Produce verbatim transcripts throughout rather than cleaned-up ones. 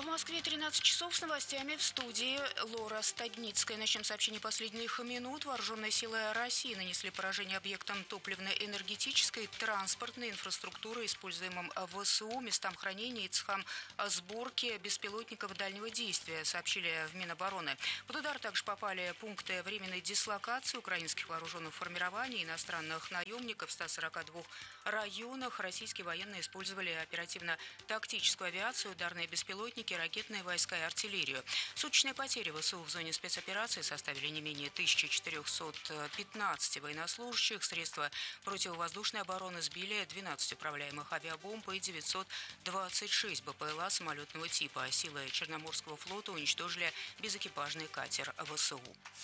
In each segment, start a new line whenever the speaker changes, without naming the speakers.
Москве тринадцать часов с новостями, в студии Лора Стадницкая. Начнем сообщение последних минут. Вооруженные силы России нанесли поражение объектам топливно-энергетической, транспортной инфраструктуры, используемым ВСУ, местам хранения и цехам сборки беспилотников дальнего действия, сообщили в Минобороны. Под удар также попали пункты временной дислокации украинских вооруженных формирований, иностранных наемников в ста сорока двух районах. Российские военные использовали оперативно-тактическую авиацию, ударные беспилотники, ракетные войска и артиллерию. Суточные потери ВСУ в зоне спецоперации составили не менее тысячи четырехсот пятнадцати военнослужащих. Средства противовоздушной обороны сбили двенадцать управляемых авиабомб и девятьсот двадцать шесть БПЛА самолетного типа. Силы Черноморского флота уничтожили безэкипажный катер ВСУ.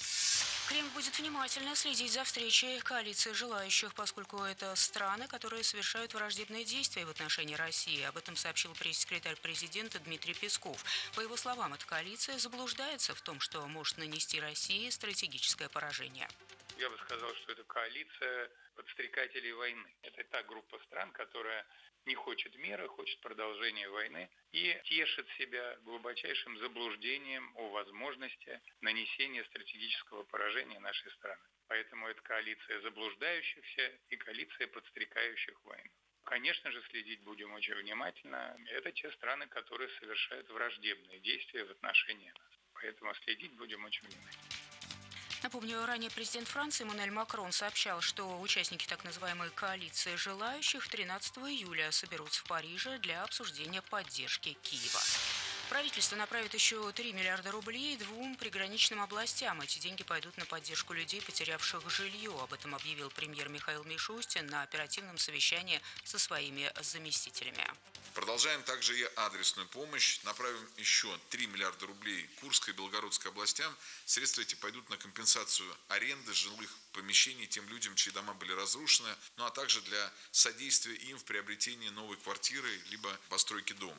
Кремль будет внимательно следить за встречей коалиции желающих, поскольку это страны, которые совершают враждебные действия в отношении России. Об этом сообщил пресс-секретарь президента Дмитрий Песков. По его словам, эта коалиция заблуждается в том, что может нанести России стратегическое поражение.
Я бы сказал, что это коалиция подстрекателей войны. Это та группа стран, которая не хочет мира, хочет продолжения войны и тешит себя глубочайшим заблуждением о возможности нанесения стратегического поражения нашей страны. Поэтому это коалиция заблуждающихся и коалиция подстрекающих войну. Конечно же, следить будем очень внимательно. Это те страны, которые совершают враждебные действия в отношении нас. Поэтому следить будем очень внимательно.
Напомню, ранее президент Франции Эммануэль Макрон сообщал, что участники так называемой коалиции желающих тринадцатого июля соберутся в Париже для обсуждения поддержки Киева. Правительство направит еще три миллиарда рублей двум приграничным областям. Эти деньги пойдут на поддержку людей, потерявших жилье. Об этом объявил премьер Михаил Мишустин на оперативном совещании со своими заместителями.
Продолжаем также и адресную помощь. Направим еще три миллиарда рублей Курской и Белгородской областям. Средства эти пойдут на компенсацию аренды жилых помещений тем людям, чьи дома были разрушены, ну а также для содействия им в приобретении новой квартиры либо постройки дома.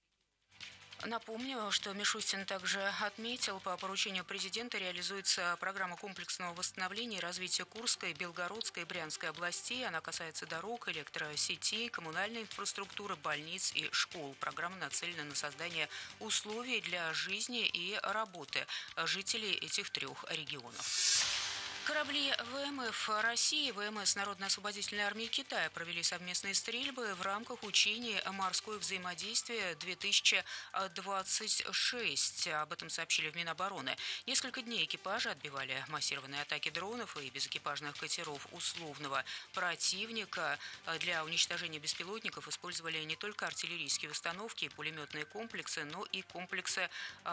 Напомню, что Мишустин также отметил, по поручению президента реализуется программа комплексного восстановления и развития Курской, Белгородской и Брянской областей. Она касается дорог, электросетей, коммунальной инфраструктуры, больниц и школ. Программа нацелена на создание условий для жизни и работы жителей этих трех регионов. Корабли ВМФ России и ВМС Народно-освободительной армии Китая провели совместные стрельбы в рамках учений «Морское взаимодействие-две тысячи двадцать шесть». Об этом сообщили в Минобороны. Несколько дней экипажи отбивали массированные атаки дронов и безэкипажных катеров условного противника. Для уничтожения беспилотников использовали не только артиллерийские установки и пулеметные комплексы, но и комплексы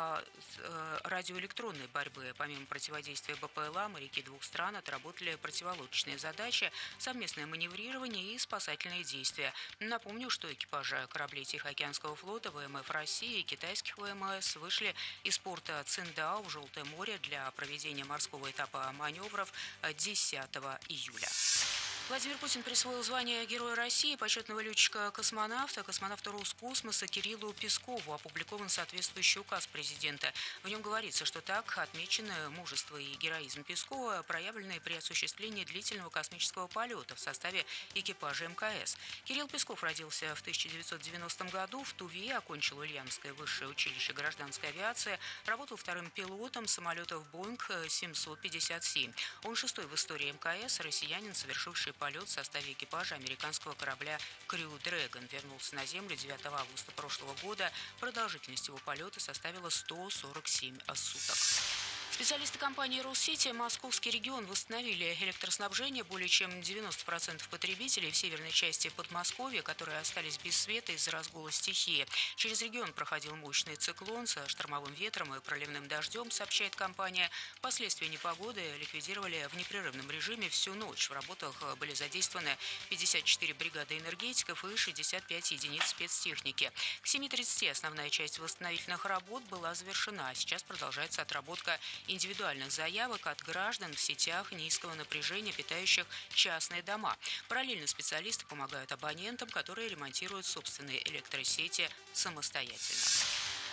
радиоэлектронной борьбы. Помимо противодействия БПЛА, моряки двух стран отработали противолодочные задачи, совместное маневрирование и спасательные действия. Напомню, что экипажи кораблей Тихоокеанского флота ВМФ России и китайских ВМС вышли из порта Циндао в Желтое море для проведения морского этапа маневров десятого июля. Владимир Путин присвоил звание Героя России почетного летчика-космонавта, космонавта Роскосмоса Кириллу Пескову. Опубликован соответствующий указ президента. В нем говорится, что так отмечены мужество и героизм Пескова, проявленные при осуществлении длительного космического полета в составе экипажа МКС. Кирилл Песков родился в тысяча девятьсот девяностом году в Туве, окончил Ульяновское высшее училище гражданской авиации, работал вторым пилотом самолетов Боинг семьсот пятьдесят семь. Он шестой в истории МКС россиянин, совершивший полет в составе экипажа американского корабля Crew Dragon. Вернулся на Землю девятого августа прошлого года. Продолжительность его полета составила сто сорок семь суток. Специалисты компании «Россети» Московский регион восстановили электроснабжение более чем девяносто процентов потребителей в северной части Подмосковья, которые остались без света из-за разгула стихии. Через регион проходил мощный циклон со штормовым ветром и проливным дождем, сообщает компания. Последствия непогоды ликвидировали в непрерывном режиме всю ночь. В работах были задействованы пятьдесят четыре бригады энергетиков и шестьдесят пять единиц спецтехники. К семи тридцати основная часть восстановительных работ была завершена. Сейчас продолжается отработка индивидуальных заявок от граждан в сетях низкого напряжения, питающих частные дома. Параллельно специалисты помогают абонентам, которые ремонтируют собственные электросети самостоятельно.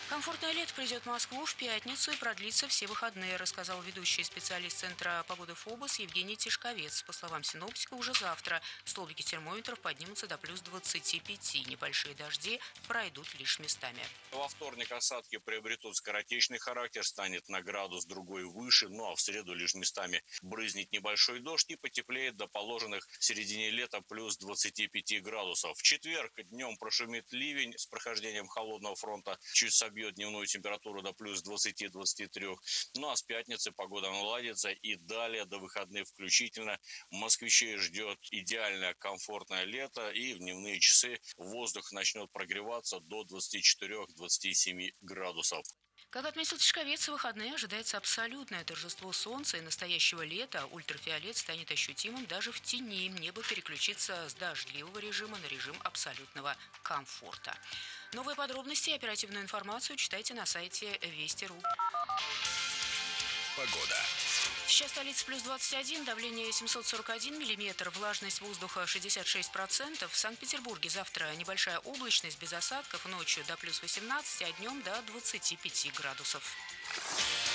Комфортное лето придет в Москву в пятницу и продлится все выходные, рассказал ведущий специалист Центра погоды ФОБОС Евгений Тишковец. По словам синоптика, уже завтра столбики термометров поднимутся до плюс двадцати пяти. Небольшие дожди пройдут лишь местами.
Во вторник осадки приобретут скоротечный характер, станет на градус другой выше, ну а в среду лишь местами брызнет небольшой дождь и потеплеет до положенных в середине лета плюс двадцати пяти градусов. В четверг днем прошумит ливень с прохождением холодного фронта, чуть собьет дневную температуру до плюс двадцати-двадцати трёх. Ну а с пятницы погода наладится и далее до выходных включительно москвичей ждет идеальное комфортное лето, и в дневные часы воздух начнет прогреваться до двадцати четырёх — двадцати семи градусов.
Как отметил Тишковец, в выходные ожидается абсолютное торжество солнца и настоящего лета. Ультрафиолет станет ощутимым даже в тени. Небо переключится с дождливого режима на режим абсолютного комфорта. Новые подробности и оперативную информацию читайте на сайте Вести точка ру.
Погода.
Сейчас столица плюс двадцать один, давление семьсот сорок один миллиметр, влажность воздуха шестьдесят шесть процентов. В Санкт-Петербурге завтра небольшая облачность без осадков, ночью до плюс восемнадцати, а днем до двадцати пяти градусов.